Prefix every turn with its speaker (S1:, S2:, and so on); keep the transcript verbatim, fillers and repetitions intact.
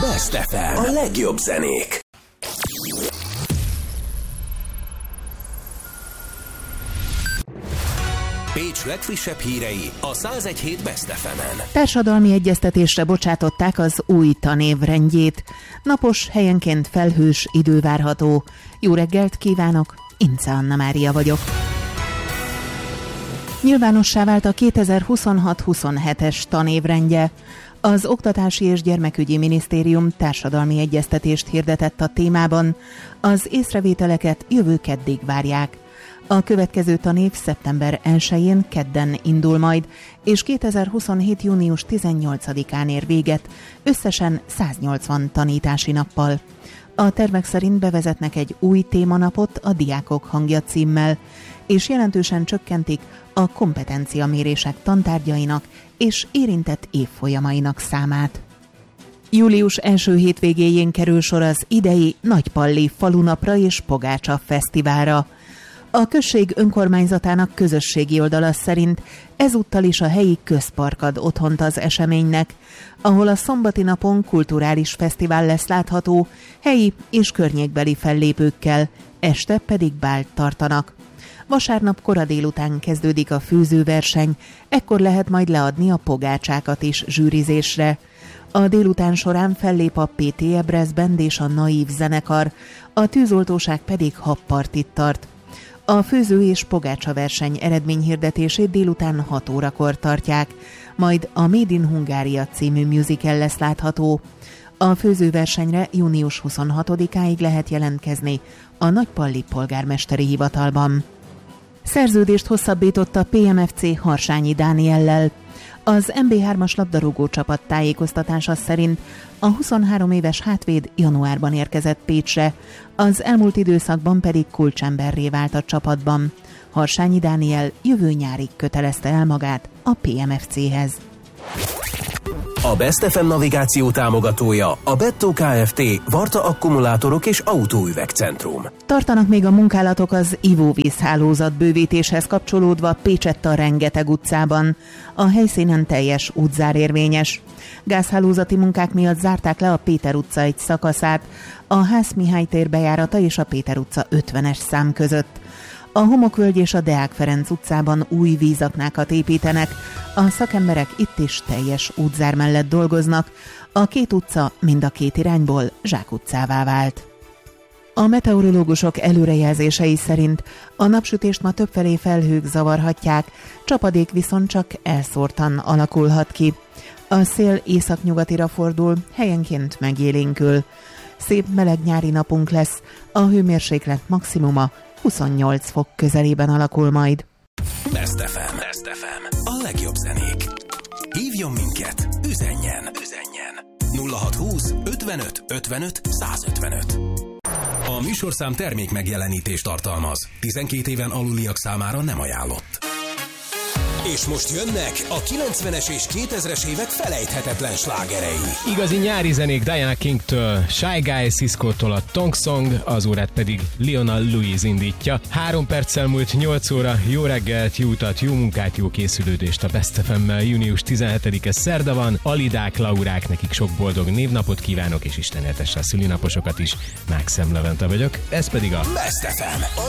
S1: Best ef em. A legjobb zenék. Pécs legfrissebb hírei a száz egy hét Best ef emen.
S2: Társadalmi egyeztetésre bocsátották az új tanév rendjét. Napos, helyenként felhős idő várható. Jó reggelt kívánok, Ince Anna Mária vagyok. Nyilvánossá vált a kétezer-huszonhat huszonhetes tanévrendje. Az Oktatási és Gyermekügyi Minisztérium társadalmi egyeztetést hirdetett a témában. Az észrevételeket jövő keddig várják. A következő tanév szeptember elsején kedden indul majd, és kétezer-huszonhét június tizennyolcadikán ér véget, összesen száznyolcvan tanítási nappal. A tervek szerint bevezetnek egy új témanapot a Diákok hangja címmel, és jelentősen csökkentik a kompetenciamérések tantárgyainak és érintett évfolyamainak számát. Július első hétvégéjén kerül sor az idei Nagypalli falunapra és Pogácsa fesztiválra. A község önkormányzatának közösségi oldala szerint ezúttal is a helyi közpark ad otthont az eseménynek, ahol a szombati napon kulturális fesztivál lesz látható, helyi és környékbeli fellépőkkel, este pedig bált tartanak. Vasárnap kora délután kezdődik a főzőverseny, ekkor lehet majd leadni a pogácsákat is zsűrizésre. A délután során fellép a pé té Ebrez Band és a Naív zenekar, a tűzoltóság pedig habpartit tart. A főző és pogácsa verseny eredményhirdetését délután hat órakor tartják, majd a Made in Hungária című musical lesz látható. A főzőversenyre június huszonhatodikáig lehet jelentkezni a Nagypalli polgármesteri hivatalban. Szerződést hosszabbított a pé em ef cé Harsányi Dániellel. Az em bé hármas labdarúgó csapat tájékoztatása szerint a huszonhárom éves hátvéd januárban érkezett Pécsre, az elmúlt időszakban pedig kulcsemberré vált a csapatban. Harsányi Dániel jövő nyárig kötelezte el magát a pé em ef céhez.
S1: A Best ef em navigáció támogatója a Bettó Kft. Varta Akkumulátorok és Autóüvegcentrum.
S2: Tartanak még a munkálatok az ivóvízhálózat bővítéshez kapcsolódva Pécsett a Rengeteg utcában. A helyszínen teljes útzár érvényes. Gázhálózati munkák miatt zárták le a Péter utca egy szakaszát, a Ház Mihály tér bejárata és a Péter utca ötvenes szám között. A Homokvölgy és a Deák Ferenc utcában új vízaknákat építenek, a szakemberek itt is teljes útzár mellett dolgoznak, a két utca mind a két irányból zsákutcává vált. A meteorológusok előrejelzései szerint a napsütést ma többfelé felhők zavarhatják, csapadék viszont csak elszórtan alakulhat ki. A szél északnyugatira fordul, helyenként megélénkül. Szép meleg nyári napunk lesz, a hőmérséklet maximuma huszonnyolc fok közelében alakul majd.
S1: Best ef em. Best ef em. A legjobb zenék. Hívjon minket, üzenjen, üzenjen. nulla hatszázhúsz ötvenöt ötvenöt százötvenöt. A műsorszám termék megjelenítést tartalmaz. tizenkét éven aluliak számára nem ajánlott. És most jönnek a kilencvenes és kétezres évek felejthetetlen slágerei.
S3: Igazi nyári zenék Diana Kingtől, Shy Guy Cisco-tól a Tonk Song, az órát pedig Lionel Louise indítja. Három perccel múlt nyolc óra, jó reggelt, jó utat, jó munkát, jó készülődést a Best ef emmel. június tizenhetedike szerda van, Alidák, Laurák, nekik sok boldog névnapot kívánok, és Isten éltesse a szülinaposokat is. Mákszem Levente vagyok, ez pedig a
S1: Best ef em, a